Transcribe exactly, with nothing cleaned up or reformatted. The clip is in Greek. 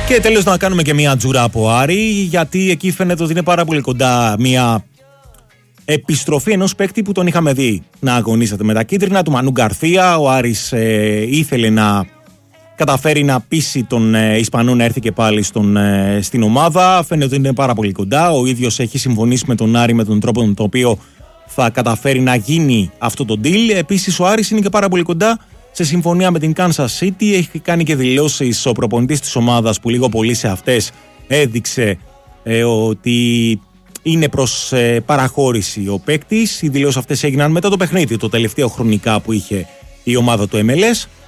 Και τέλος να κάνουμε και μια τζούρα από Άρη, γιατί εκεί φαίνεται ότι είναι πάρα πολύ κοντά μια επιστροφή ενός παίκτη που τον είχαμε δει να αγωνίζεται με τα κίτρινα, του Μανού Γκαρθία. Ο Άρης ε, ήθελε να καταφέρει να πείσει τον ε, Ισπανό να έρθει και πάλι στον, ε, στην ομάδα. Φαίνεται ότι είναι πάρα πολύ κοντά. Ο ίδιος έχει συμφωνήσει με τον Άρη με τον τρόπο με τον οποίο θα καταφέρει να γίνει αυτό το deal. Επίσης ο Άρης είναι και πάρα πολύ κοντά σε συμφωνία με την Kansas City. Έχει κάνει και δηλώσεις ο προπονητής της ομάδας που λίγο πολύ σε αυτές έδειξε ε, ότι είναι προς ε, παραχώρηση ο παίκτης. Οι δηλώσεις αυτές έγιναν μετά το παιχνίδι το τελευταίο χρονικά που είχε η ομάδα του εμ ελ ες.